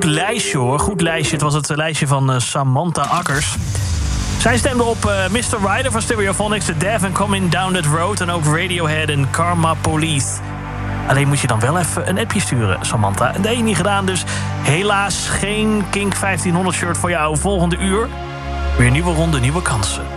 goed lijstje hoor, goed lijstje. Het was het lijstje van Samantha Akkers. Zij stemde op Mr. Rider van Stereophonics, The Dev en Coming Down That Road... en ook Radiohead en Karma Police. Alleen moet je dan wel even een appje sturen, Samantha. En dat heb je niet gedaan, dus helaas geen Kink 1500 shirt voor jou volgende uur. Weer nieuwe ronde, nieuwe kansen.